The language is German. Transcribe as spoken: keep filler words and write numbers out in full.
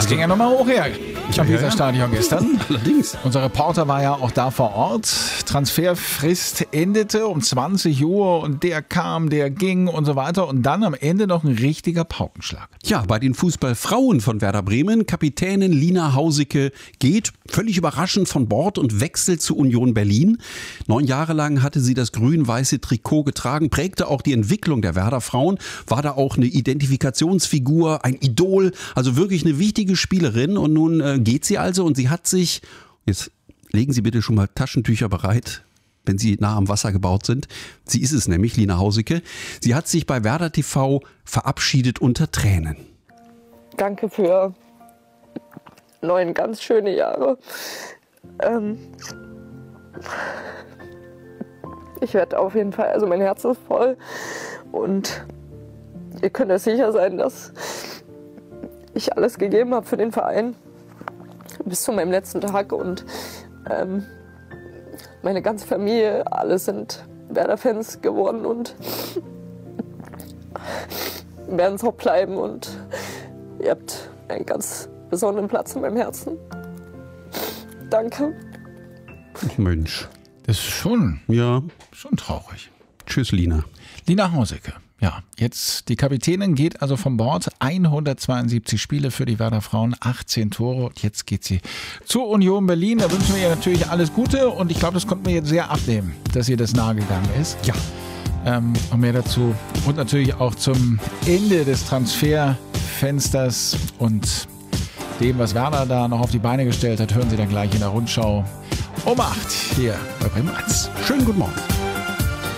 ging ja nochmal hoch her. Ja, Am ja, Weserstadion gestern. Allerdings. Unser Reporter war ja auch da vor Ort. Transferfrist endete um zwanzig Uhr und der kam, der ging und so weiter. Und dann am Ende noch ein richtiger Paukenschlag. Ja, bei den Fußballfrauen von Werder Bremen, Kapitänin Lina Hausicke geht völlig überraschend von Bord und wechselt zu Union Berlin. Neun Jahre lang hatte sie das grün-weiße Trikot getragen, prägte auch die Entwicklung der Werder Frauen, war da auch eine Identifikationsfigur, ein Idol, also wirklich eine wichtige Spielerin. Und nun äh, geht sie also und sie hat sich, jetzt legen Sie bitte schon mal Taschentücher bereit, wenn sie nah am Wasser gebaut sind. Sie ist es nämlich, Lina Hausicke. Sie hat sich bei Werder T V verabschiedet unter Tränen. Danke für neun ganz schöne Jahre. Ähm ich werde auf jeden Fall, also mein Herz ist voll und ihr könnt euch sicher sein, dass ich alles gegeben habe für den Verein bis zu meinem letzten Tag und ähm, meine ganze Familie, alle sind Werder-Fans geworden und werden es auch bleiben und ihr habt einen ganz besonderen Platz in meinem Herzen. Danke. Ach Mensch. Das ist schon, Ja, schon traurig. tschüss Lina. Lina Hausicke. Ja, jetzt die Kapitänin geht also vom Bord. hundertzweiundsiebzig Spiele für die Werder Frauen, achtzehn Tore. Und jetzt geht sie zur Union Berlin. Da wünschen wir ihr natürlich alles Gute. Und ich glaube, das konnten wir jetzt sehr abnehmen, dass ihr das nahegegangen ist. Ja. Ähm, und mehr dazu. Und natürlich auch zum Ende des Transferfensters und dem, was Werder da noch auf die Beine gestellt hat, hören Sie dann gleich in der Rundschau um acht hier bei Bremen eins. Schönen guten Morgen.